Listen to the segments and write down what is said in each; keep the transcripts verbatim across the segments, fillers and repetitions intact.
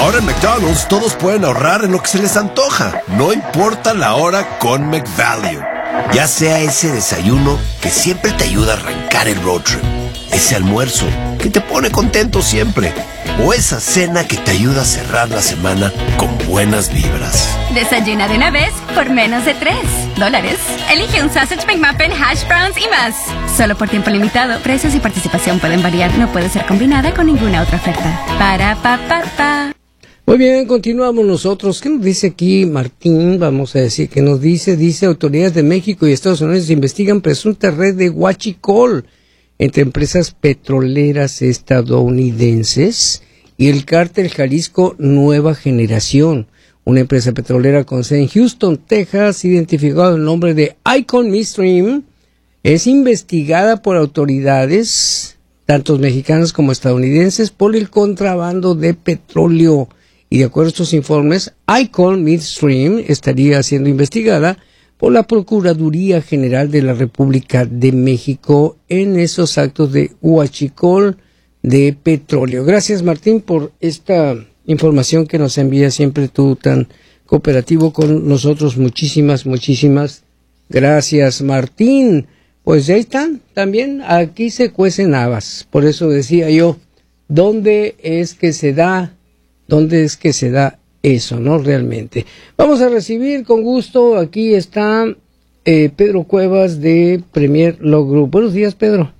Ahora en McDonald's todos pueden ahorrar en lo que se les antoja, no importa la hora con McValue. Ya sea ese desayuno que siempre te ayuda a arrancar el road trip, ese almuerzo que te pone contento siempre, o esa cena que te ayuda a cerrar la semana con buenas vibras. Desayuna de una vez por menos de tres dólares. Elige un Sausage McMuffin, hash browns y más. Solo por tiempo limitado. Precios y participación pueden variar. No puede ser combinada con ninguna otra oferta. Para pa pa pa. Muy bien, continuamos nosotros. ¿Qué nos dice aquí Martín? Vamos a decir, ¿qué nos dice? Dice, autoridades de México y Estados Unidos investigan presunta red de huachicol entre empresas petroleras estadounidenses y el cártel Jalisco Nueva Generación. Una empresa petrolera con sede en Houston, Texas, identificado el nombre de Icon Midstream, es investigada por autoridades, tanto mexicanas como estadounidenses, por el contrabando de petróleo. Y de acuerdo a estos informes, Icon Midstream estaría siendo investigada por la Procuraduría General de la República de México en esos actos de huachicol de petróleo. Gracias, Martín, por esta información que nos envía siempre tú tan cooperativo con nosotros. Muchísimas, muchísimas gracias, Martín. Pues ya están, también aquí se cuecen habas. Por eso decía yo, ¿dónde es que se da, dónde es que se da eso, no? Realmente. Vamos a recibir con gusto, aquí está eh, Pedro Cuevas de Premier Law Group. Buenos días, Pedro.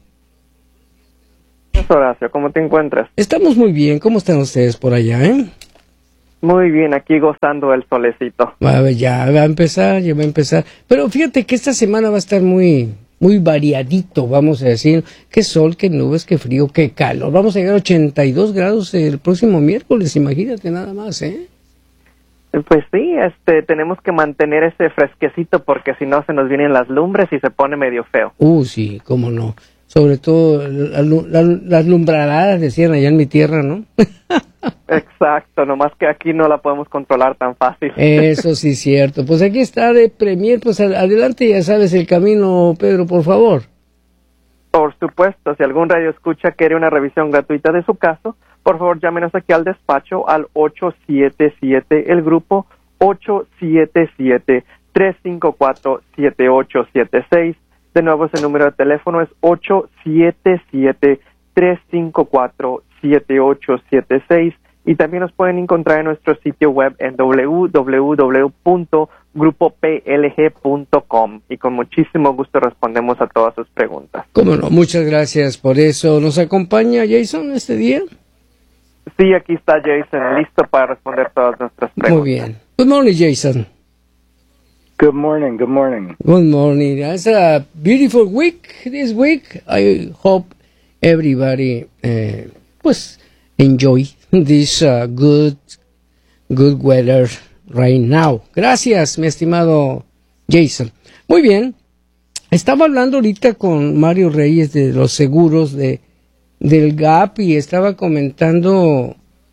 Horacio, ¿cómo te encuentras? Estamos muy bien. ¿Cómo están ustedes por allá, eh? Muy bien, aquí gozando el solecito. A ver, ya va a empezar, ya va a empezar. Pero fíjate que esta semana va a estar muy, muy variadito, vamos a decir. Qué sol, qué nubes, qué frío, qué calor. Vamos a llegar a ochenta y dos grados el próximo miércoles, imagínate nada más, ¿eh? Pues sí, este, tenemos que mantener ese fresquecito porque si no se nos vienen las lumbres y se pone medio feo. Uh, sí, cómo no. Sobre todo la, la, las lumbraradas, decían allá en mi tierra, ¿no? Exacto, nomás que aquí no la podemos controlar tan fácil. Eso sí, cierto. Pues aquí está de Premier, pues adelante, ya sabes el camino, Pedro, por favor. Por supuesto, si algún radio escucha quiere una revisión gratuita de su caso, por favor llámenos aquí al despacho al ocho siete siete, el grupo ocho siete siete, tres cinco cuatro, siete ocho siete seis. De nuevo, ese número de teléfono es ocho siete siete, tres cinco cuatro, siete ocho siete seis. Y también nos pueden encontrar en nuestro sitio web en doble u doble u doble u punto grupo p l g punto com. Y con muchísimo gusto respondemos a todas sus preguntas. Cómo no, muchas gracias por eso. ¿Nos acompaña Jason este día? Sí, aquí está Jason, listo para responder todas nuestras preguntas. Muy bien. Good morning, Jason. Good morning, good morning. Good morning. It's a beautiful week this week. I hope everybody uh, pues enjoy this uh, good good weather right now. Gracias, mi estimado Jason. Muy bien. Estaba hablando ahorita con Mario Reyes de los seguros de del Gap y estaba comentando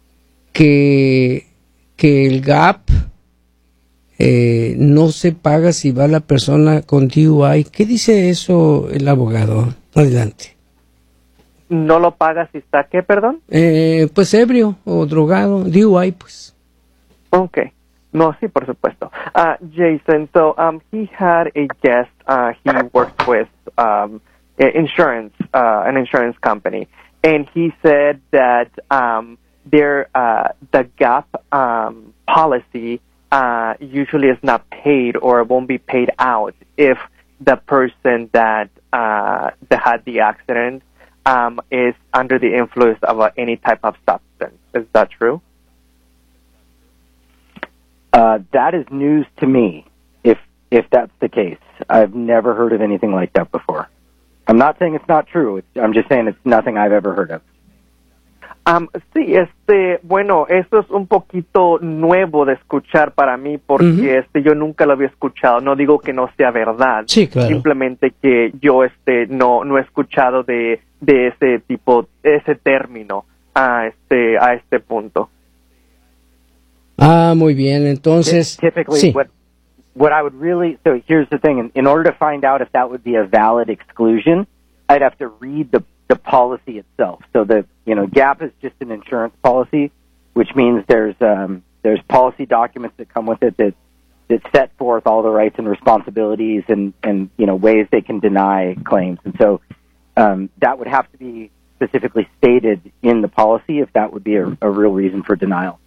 que que el Gap Eh, no se paga si va la persona con D U I. ¿Qué dice eso el abogado? Adelante. ¿No lo paga si está qué, perdón? Eh, pues ebrio o drogado, D U I, pues. Okay. No, sí, por supuesto. Uh, Jason, so um, he had a guest. Uh, he works with um, insurance, uh, an insurance company, and he said that um, their uh, the Gap um, policy Uh, usually is not paid or won't be paid out if the person that uh, that had the accident um, is under the influence of uh, any type of substance. Is that true? Uh, that is news to me, if if that's the case. I've never heard of anything like that before. I'm not saying it's not true. It's, I'm just saying it's nothing I've ever heard of. Um, sí, este, bueno, eso es un poquito nuevo de escuchar para mí porque uh-huh. este, yo nunca lo había escuchado. No digo que no sea verdad, sí, claro. Simplemente que yo este no no he escuchado de de ese tipo, ese término a este a este punto. Ah, muy bien. Entonces, typically, sí. what what I would really so here's the thing. In, in order to find out if that would be a valid exclusion, I'd have to read the the policy itself. So the, you know, Gap is just an insurance policy. which means there's um, there's policy documents that come with it that that set forth all the rights and responsibilities and, and you know ways they can deny claims. And so um, that would have to be specifically stated in the policy if that would be a, a real reason for denial.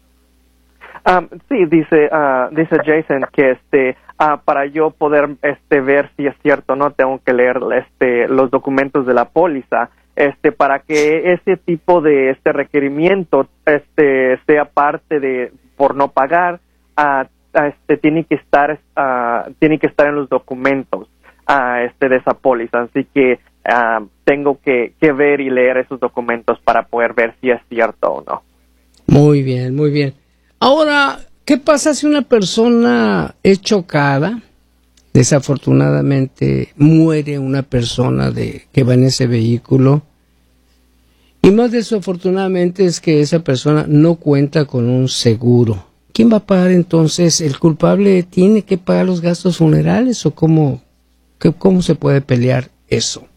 Um, sí, dice uh, dice Jason que este uh, para yo poder este ver si es cierto o no tengo que leer este los documentos de la póliza este para que ese tipo de este requerimiento este sea parte de por no pagar uh, este tiene que estar uh, tiene que estar en los documentos uh, este de esa póliza, así que uh, tengo que, que ver y leer esos documentos para poder ver si es cierto o no. Muy bien, muy bien. Ahora, ¿qué pasa si una persona es chocada? Desafortunadamente muere una persona de que va en ese vehículo. Y más desafortunadamente es que esa persona no cuenta con un seguro. ¿Quién va a pagar entonces? ¿El culpable tiene que pagar los gastos funerales o cómo, qué, cómo se puede pelear eso?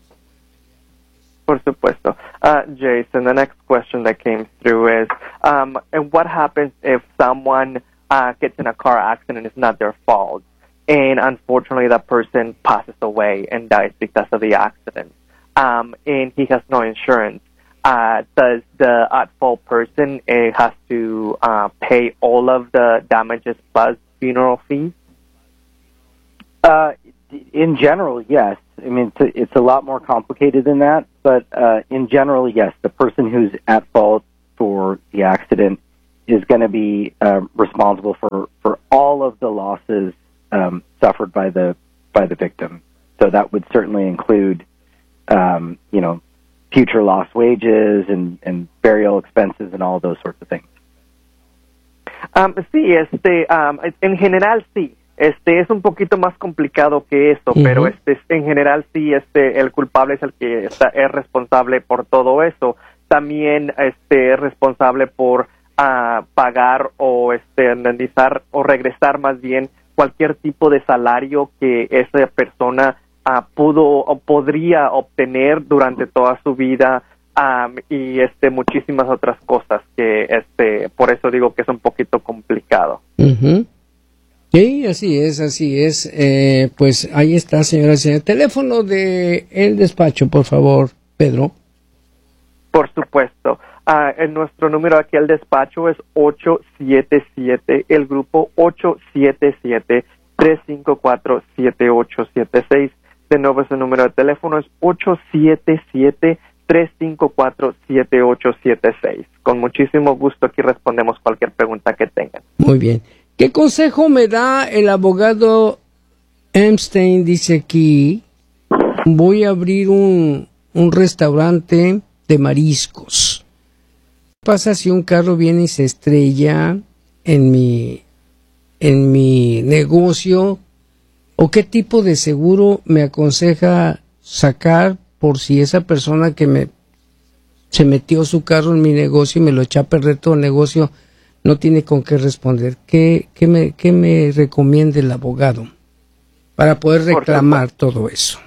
Por supuesto. Uh, Jason, the next question that came through is, um, and what happens if someone uh, gets in a car accident and it's not their fault, and unfortunately that person passes away and dies because of the accident, um, and he has no insurance? Uh, does the at-fault person uh, has to uh, pay all of the damages plus funeral fees? Uh, in general, yes. I mean, it's a, it's a lot more complicated than that, but uh, in general, yes, the person who's at fault for the accident is going to be uh, responsible for, for all of the losses um, suffered by the by the victim. So that would certainly include, um, you know, future lost wages and, and burial expenses and all those sorts of things. Um, sí, este, um, en general sí. Este es un poquito más complicado que eso, uh-huh. pero este en general sí, este el culpable es el que está, es responsable por todo eso. También este es responsable por uh, pagar o este indemnizar o regresar más bien cualquier tipo de salario que esa persona uh, pudo o podría obtener durante toda su vida um, y este muchísimas otras cosas que este por eso digo que es un poquito complicado. Uh-huh. Sí, así es, así es. Eh, pues ahí está, señora. El teléfono de el despacho, por favor, Pedro. Por supuesto. Uh, en nuestro número aquí al despacho es ocho siete siete, el grupo ocho siete siete, tres cinco cuatro, siete ocho siete seis. De nuevo, ese número de teléfono es ocho siete siete, tres cinco cuatro, siete ocho siete seis. Con muchísimo gusto aquí respondemos cualquier pregunta que tengan. Muy bien. ¿Qué consejo me da el abogado Epstein? Dice aquí, voy a abrir un, un restaurante de mariscos. ¿Qué pasa si un carro viene y se estrella en mi, en mi negocio? ¿O qué tipo de seguro me aconseja sacar por si esa persona que me se metió su carro en mi negocio y me lo echa a perder todo el negocio no tiene con qué responder? ¿Qué, qué, me, qué me recomienda el abogado para poder reclamar todo eso?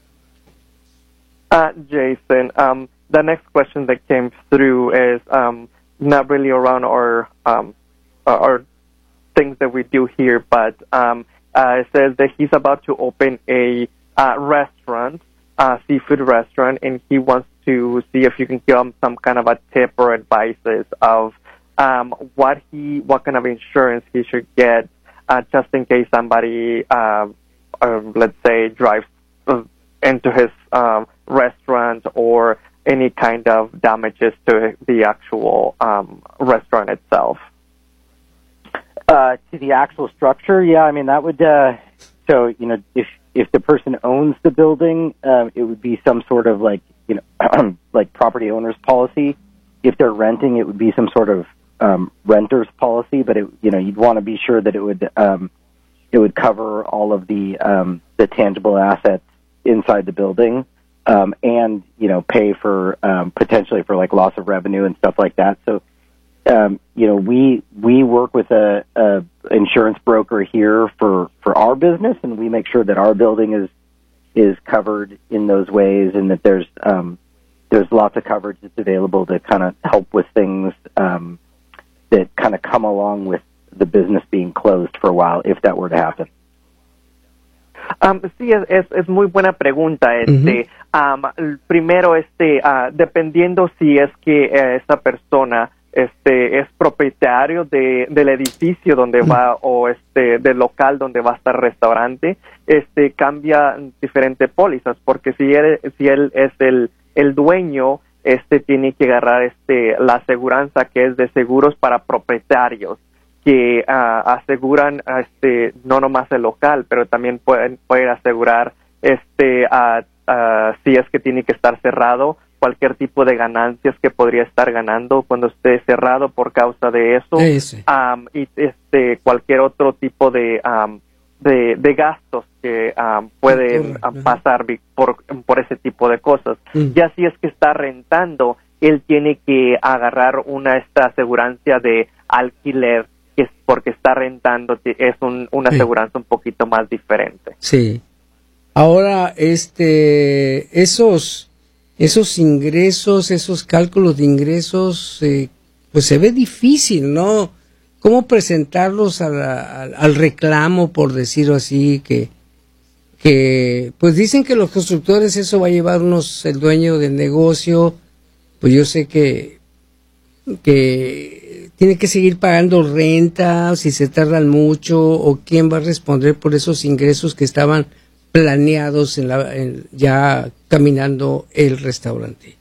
Uh, Jason, um, the next question that came through is um, not really around our, um, our things that we do here, but um, uh, it says that he's about to open a uh, restaurant, a seafood restaurant, and he wants to see if you can give him some kind of a tip or advices of Um, what he, what kind of insurance he should get, uh, just in case somebody, uh, uh, let's say, drives uh, into his um, restaurant or any kind of damages to the actual um, restaurant itself. Uh, to the actual structure, yeah, I mean that would. Uh, so you know, if if the person owns the building, um, it would be some sort of like you know, like property owner's policy. If they're renting, it would be some sort of Um, renter's policy, but it, you know, you'd want to be sure that it would um, it would cover all of the um, the tangible assets inside the building, um, and you know, pay for um, potentially for like loss of revenue and stuff like that. So, um, you know, we we work with a, a insurance broker here for, for our business, and we make sure that our building is is covered in those ways, and that there's um, there's lots of coverage that's available to kind of help with things. Um, kind of come along with the business being closed for a while if that were to happen? Um, sí, es, es, es muy buena pregunta. Este, uh-huh. um, primero, este, uh, dependiendo si es que uh, esta persona este, es propietario de, del edificio donde va o este, del local donde va a estar el restaurante, este, cambia diferentes pólizas, porque si él, si él es el, el dueño, este, tiene que agarrar este, la aseguranza que es de seguros para propietarios, que uh, aseguran este no nomás el local, pero también pueden, pueden asegurar este uh, uh, si es que tiene que estar cerrado, cualquier tipo de ganancias que podría estar ganando cuando esté cerrado por causa de eso, um, y este cualquier otro tipo de um, de, de gastos que um, pueden um, pasar por, por ese tipo de cosas. Mm. Ya si es que está rentando, él tiene que agarrar una esta asegurancia de alquiler, que es porque está rentando, es un, una aseguranza un poquito más diferente. Sí. Ahora, este, esos, esos ingresos, esos cálculos de ingresos, eh, pues se ve difícil, ¿no? ¿Cómo presentarlos a la, al, al reclamo, por decirlo así, que, que, pues dicen que los constructores eso va a llevarnos el dueño del negocio, pues yo sé que, que tiene que seguir pagando renta, si se tardan mucho, o quién va a responder por esos ingresos que estaban planeados en la, en, ya caminando el restaurante.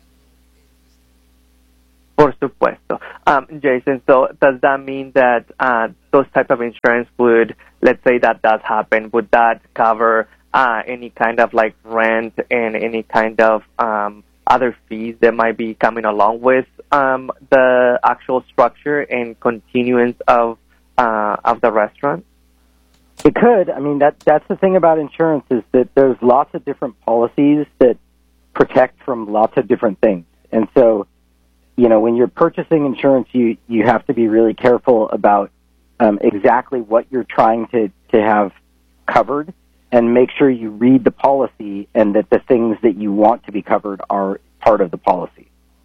Por supuesto. Um, Jason, so does that mean that uh, those type of insurance would, let's say that does happen, would that cover uh, any kind of like rent and any kind of um, other fees that might be coming along with um, the actual structure and continuance of uh, of the restaurant? It could. I mean, that that's the thing about insurance is that there's lots of different policies that protect from lots of different things. And so, you know, when you're purchasing insurance, you, you have to be really careful about um, exactly what you're trying to, to have covered, and make sure you read the policy and that the things that you want to be covered are part of the policy.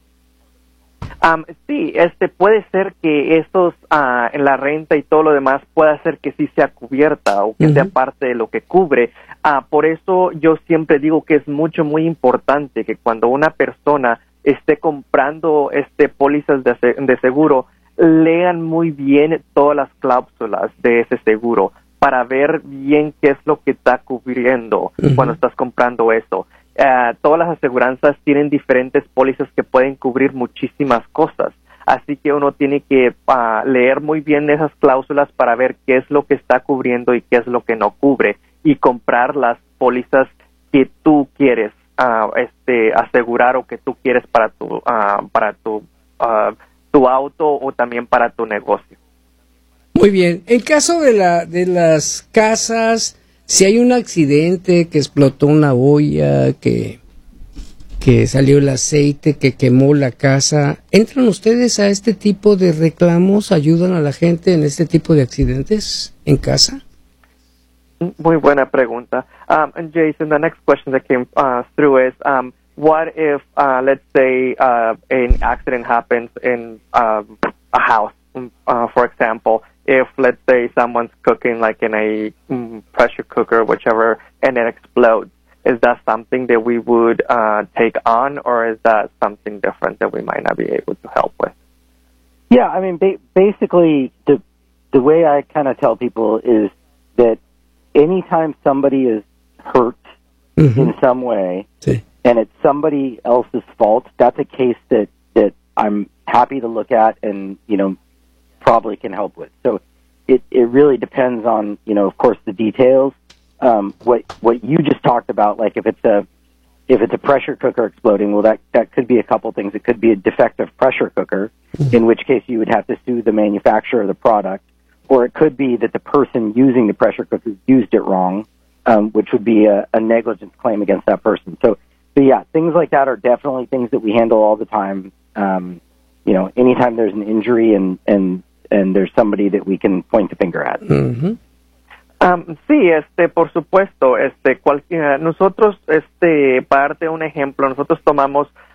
Um, sí, este puede ser que estos uh, en la renta y todo lo demás pueda ser que sí sea cubierta o que uh-huh. sea parte de lo que cubre. Uh, por eso yo siempre digo que es mucho, muy importante que cuando una persona esté comprando este pólizas de, de seguro, lean muy bien todas las cláusulas de ese seguro para ver bien qué es lo que está cubriendo uh-huh. cuando estás comprando eso. Uh, todas las aseguranzas tienen diferentes pólizas que pueden cubrir muchísimas cosas, así que uno tiene que uh, leer muy bien esas cláusulas para ver qué es lo que está cubriendo y qué es lo que no cubre, y comprar las pólizas que tú quieres uh, este asegurar o que tú quieres para tu uh, para tu uh, tu auto o también para tu negocio. Muy bien. En caso de la de las casas, si hay un accidente, que explotó una olla, que, que salió el aceite, que quemó la casa, ¿entran ustedes a este tipo de reclamos? ¿Ayudan a la gente en este tipo de accidentes en casa? Muy buena pregunta. Um, and Jason, the next question that came uh, through is, um, what if, uh, let's say, uh, an accident happens in um, a house, uh, for example, if, let's say, someone's cooking like in a mm, pressure cooker, whichever, and it explodes, is that something that we would uh, take on, or is that something different that we might not be able to help with? Yeah, I mean, ba- basically, the the way I kind of tell people is that anytime somebody is hurt mm-hmm. in some way, sí. and it's somebody else's fault, that's a case that, that I'm happy to look at and, you know, probably can help with. So it, it really depends on, you know, of course, the details. Um, what what you just talked about, like if it's a if it's a pressure cooker exploding, well, that, that could be a couple things. It could be a defective pressure cooker, mm-hmm. in which case you would have to sue the manufacturer of the product, or it could be that the person using the pressure cooker used it wrong, um, which would be a, a negligence claim against that person. So, so yeah, things like that are definitely things that we handle all the time. Um, you know, anytime there's an injury and and and there's somebody that we can point the finger at. Mm-hmm. Um, sí, este, por supuesto, este, cual, uh, nosotros, este, para darte un ejemplo, nosotros tomamos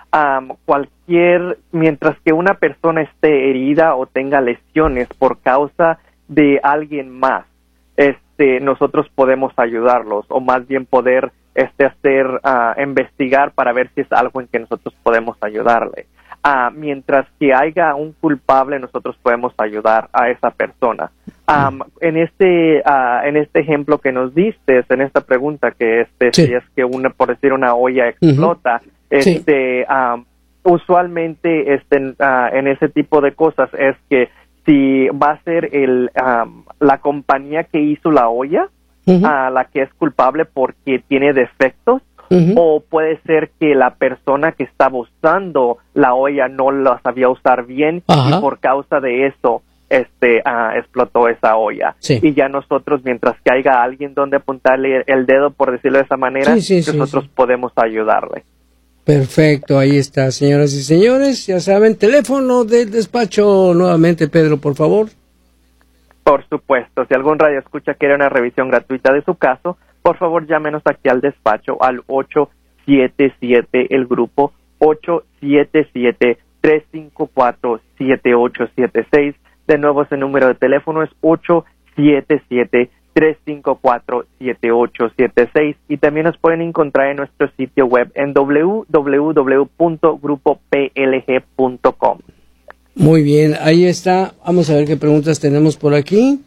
um, cualquier, mientras que una persona esté herida o tenga lesiones por causa de alguien más, este, nosotros podemos ayudarlos, o más bien poder este, hacer, uh, investigar para ver si es algo en que nosotros podemos ayudarle. Uh, mientras que haya un culpable, nosotros podemos ayudar a esa persona. Um, en este uh, en este ejemplo que nos diste, en esta pregunta que este sí. si es que una, por decir, una olla explota, uh-huh. este sí. um, usualmente este uh, en ese tipo de cosas es que si va a ser el um, la compañía que hizo la olla uh-huh. uh, la que es culpable porque tiene defectos. Uh-huh. O puede ser que la persona que estaba usando la olla no la sabía usar bien uh-huh. y por causa de eso este uh, explotó esa olla. Sí. Y ya nosotros, mientras que haya alguien donde apuntarle el dedo, por decirlo de esa manera, sí, sí, nosotros sí, sí. podemos ayudarle. Perfecto, ahí está, señoras y señores. Ya saben, teléfono del despacho nuevamente, Pedro, por favor. Por supuesto, si algún radio escucha quiere una revisión gratuita de su caso, por favor llámenos aquí al despacho al ocho siete siete, el grupo ocho siete siete, tres cinco cuatro, siete ocho siete seis. De nuevo, ese número de teléfono es ocho siete siete, tres cinco cuatro, siete ocho siete seis. Y también nos pueden encontrar en nuestro sitio web en doble u doble u doble u punto grupo p l g punto com. Muy bien, ahí está. Vamos a ver qué preguntas tenemos por aquí.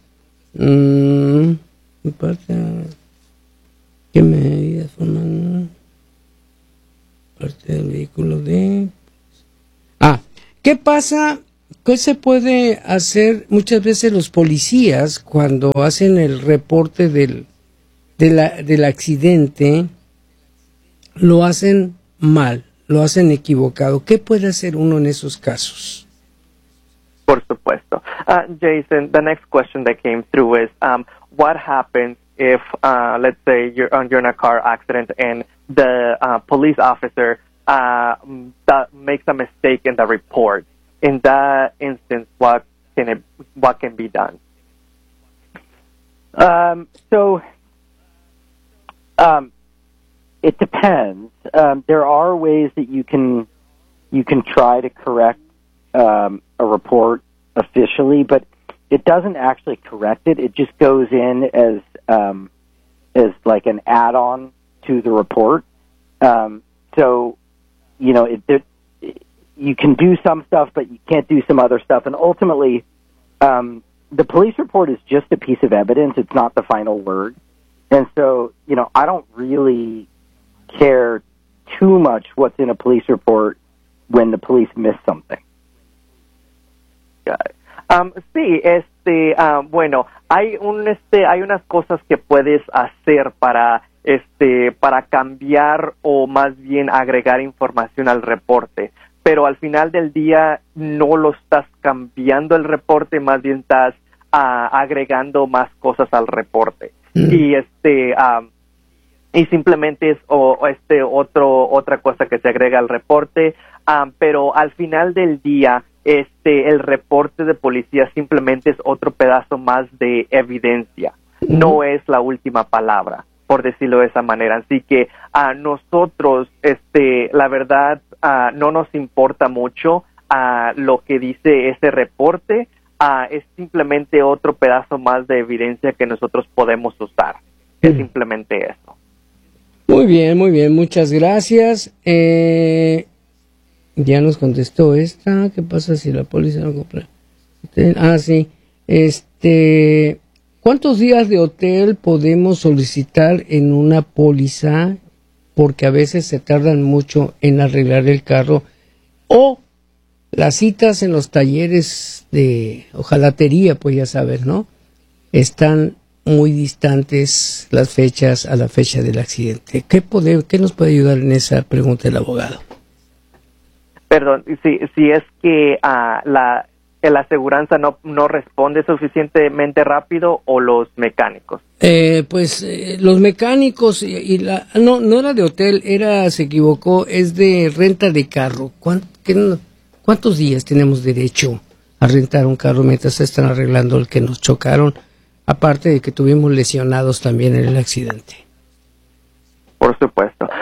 Mm, parte, ¿Qué medidas forman parte del vehículo de...? Ah, ¿qué pasa? ¿Qué se puede hacer muchas veces los policías cuando hacen el reporte del, de la, del accidente? Lo hacen mal, lo hacen equivocado. ¿Qué puede hacer uno en esos casos? Por supuesto. Uh, Jason, the next question that came through is, um, what happens if, uh, let's say, you're, uh, you're in a car accident and the uh, police officer uh, that makes a mistake in the report? In that instance, what can it, what can be done? Um, so, um, it depends. Um, there are ways that you can you can try to correct um, a report officially, but it doesn't actually correct it. It just goes in as um, as like an add-on to the report. Um, so, you know, it, it, you can do some stuff, but you can't do some other stuff. And ultimately, um, the police report is just a piece of evidence. It's not the final word. And so, you know, I don't really care too much what's in a police report when the police miss something. Um, sí, este, uh, bueno, hay un, este, hay unas cosas que puedes hacer para, este, para cambiar o más bien agregar información al reporte, pero al final del día no lo estás cambiando el reporte, más bien estás uh, agregando más cosas al reporte. Mm. Y este, um, y simplemente es o, o este otro otra cosa que se agrega al reporte, um, pero al final del día este el reporte de policía simplemente es otro pedazo más de evidencia, mm. no es la última palabra, por decirlo de esa manera. Así que a uh, nosotros este la verdad uh, no nos importa mucho uh, lo que dice ese reporte, uh, es simplemente otro pedazo más de evidencia que nosotros podemos usar. Mm. Es simplemente eso. Muy bien, muy bien, muchas gracias. Eh, ya nos contestó esta. ¿Qué pasa si la policía no compra? Ah, sí. Este, ¿cuántos días de hotel podemos solicitar en una póliza? Porque a veces se tardan mucho en arreglar el carro. O las citas en los talleres de hojalatería, pues ya sabes, ¿no? Están muy distantes las fechas a la fecha del accidente. ¿Qué, puede, qué nos puede ayudar en esa pregunta el abogado? Perdón, si, si es que uh, la, la aseguranza no, no responde suficientemente rápido o los mecánicos. Eh, pues eh, los mecánicos y, y la, no, no era de hotel, era, se equivocó, es de renta de carro. ¿Cuánto, qué, ¿Cuántos días tenemos derecho a rentar un carro mientras se están arreglando el que nos chocaron? Aparte de que tuvimos lesionados también en el accidente. Por supuesto.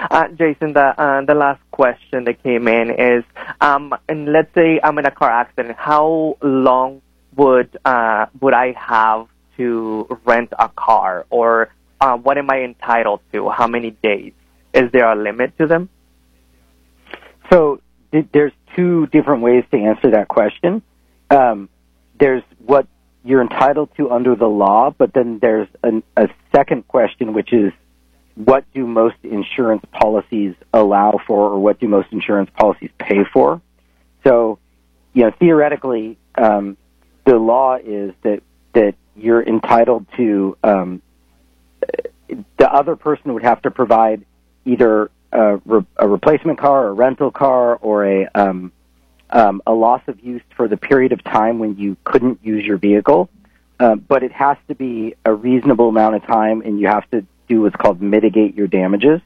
Uh, Jason, the uh, the last question that came in is, um, and let's say I'm in a car accident. How long would uh, would I have to rent a car, or uh, what am I entitled to? How many days? Is there a limit to them? So th- there's two different ways to answer that question. Um, there's what you're entitled to under the law, but then there's an, a second question, which is, what do most insurance policies allow for, or what do most insurance policies pay for? So, you know, theoretically, um, the law is that that you're entitled to, um, the other person would have to provide either a, re- a replacement car, or a rental car, or a um, um, a loss of use for the period of time when you couldn't use your vehicle. Uh, but it has to be a reasonable amount of time, and you have to do what's called mitigate your damages.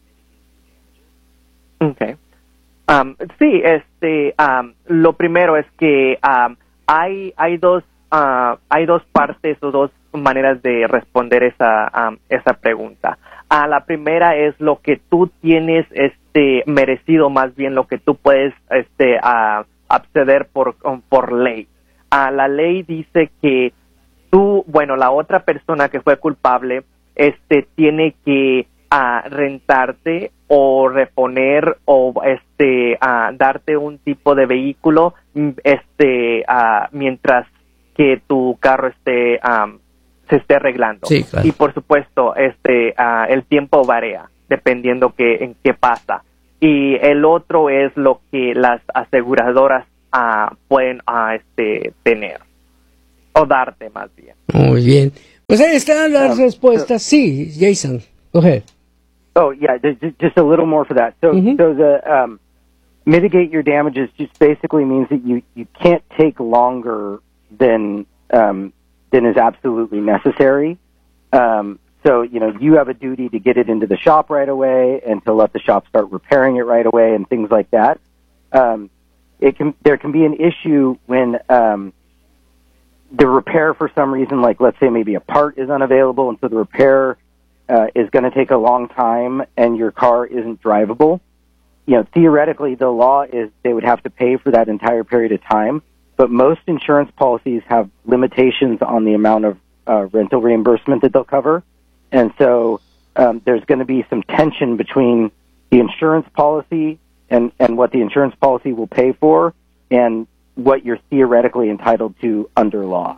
Okay. Um, sí, este, um, lo primero es que um, hay hay dos uh, hay dos partes o dos maneras de responder esa um, esa pregunta. Uh, la primera es lo que tú tienes este merecido, más bien lo que tú puedes este uh, acceder por um, por ley. Uh, la ley dice que tú, bueno, la otra persona que fue culpable este tiene que uh, rentarte o reponer o este uh, darte un tipo de vehículo este uh, mientras que tu carro esté um, se esté arreglando. Sí, claro. Y por supuesto este uh, el tiempo varía dependiendo que en qué pasa. Y el otro es lo que las aseguradoras uh, pueden uh, este tener o darte más bien. Muy bien. Pues ahí están las Um, respuestas. Sí, Jason, go ahead. Oh, yeah, just, just a little more for that. So, Mm-hmm. so the um, mitigate your damages just basically means that you, you can't take longer than um, than is absolutely necessary. Um, so, you know, you have a duty to get it into the shop right away and to let the shop start repairing it right away and things like that. Um, it can there can be an issue when um, the repair, for some reason, like let's say maybe a part is unavailable, and so the repair uh, is going to take a long time, and your car isn't drivable. You know, theoretically, the law is they would have to pay for that entire period of time, but most insurance policies have limitations on the amount of uh, rental reimbursement that they'll cover, and so um, there's going to be some tension between the insurance policy and, and what the insurance policy will pay for, and what you're theoretically entitled to under law.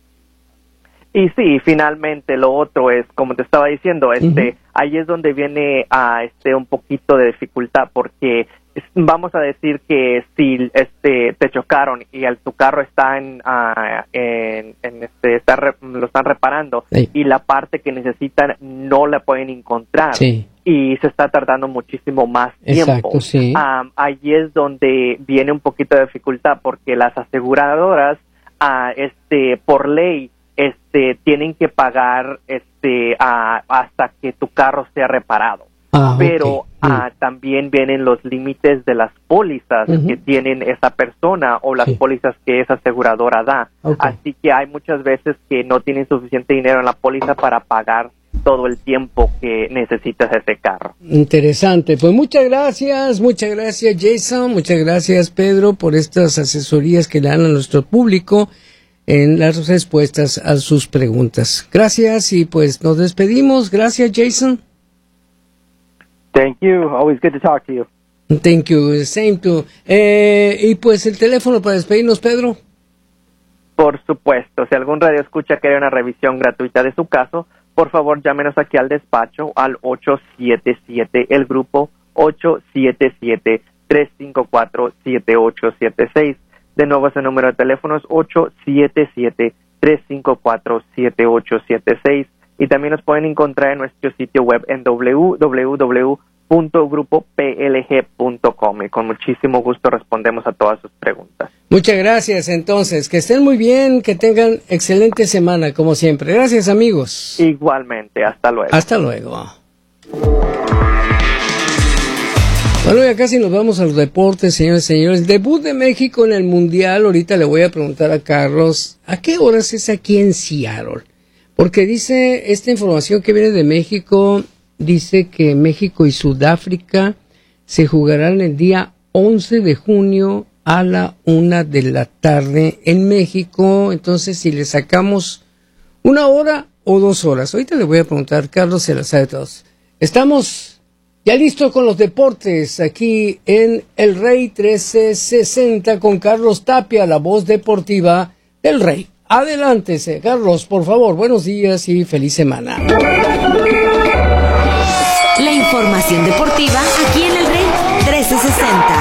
Y sí, finalmente lo otro es, como te estaba diciendo, este, Uh-huh. ahí es donde viene a este un poquito de dificultad, porque es- vamos a decir que si este te chocaron y el, tu carro está en, ah, en, en este está re- lo están reparando Sí. y la parte que necesitan no la pueden encontrar. Sí. Y se está tardando muchísimo más tiempo. Exacto, sí. Um, ahí es donde viene un poquito de dificultad, porque las aseguradoras, uh, este, por ley, este, tienen que pagar, este, uh, hasta que tu carro sea reparado. Ah, Pero ok. uh, también vienen los límites de las pólizas Ujú. que tienen esa persona o las Sí. pólizas que esa aseguradora da. Ok. Así que hay muchas veces que no tienen suficiente dinero en la póliza para pagar todo el tiempo que necesitas ese carro. Interesante. Pues muchas gracias, muchas gracias Jason, muchas gracias Pedro por estas asesorías que le dan a nuestro público en las respuestas a sus preguntas. Gracias y pues nos despedimos. Gracias Jason. Thank you. Always good to talk to you. Thank you. Same to. Eh, y pues el teléfono para despedirnos, Pedro. Por supuesto, si algún radio escucha quiere una revisión gratuita de su caso, por favor llámenos aquí al despacho al ocho siete siete, el grupo ocho siete siete, tres cinco cuatro, siete ocho siete seis. De nuevo ese número de teléfono es ocho siete siete, tres cinco cuatro, siete ocho siete seis. Y también nos pueden encontrar en nuestro sitio web en doble u doble u doble u punto grupo p l g punto com y con muchísimo gusto respondemos a todas sus preguntas. Muchas gracias entonces. Que estén muy bien, que tengan excelente semana como siempre. Gracias amigos. Igualmente, hasta luego. Hasta luego. Bueno, ya casi nos vamos a los deportes, señores y señores. Debut de México en el Mundial. Ahorita le voy a preguntar a Carlos, ¿a qué horas es aquí en Seattle? Porque dice esta información que viene de México, dice que México y Sudáfrica se jugarán el día once de junio a la una de la tarde en México. Entonces, si le sacamos una hora o dos horas. Ahorita le voy a preguntar, Carlos se la sabe todos. Estamos ya listos con los deportes aquí en El Rey trece sesenta con Carlos Tapia, la voz deportiva del Rey. Adelántese, Carlos, por favor. Buenos días y feliz semana. La información deportiva aquí en El Rey trece sesenta.